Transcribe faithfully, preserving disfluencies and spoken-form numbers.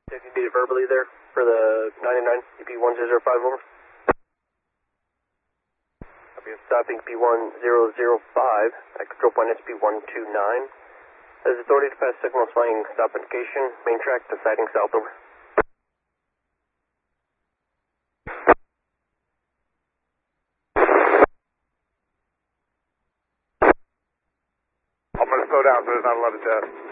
If you need it verbally there for the ninety-nine, E P one zero zero five, over. Copy, stopping P one zero zero five at control point S P one two nine. Has authority to pass signal flying stop indication, main track to sighting south, over. I'm going to slow down so there's not a lot of death.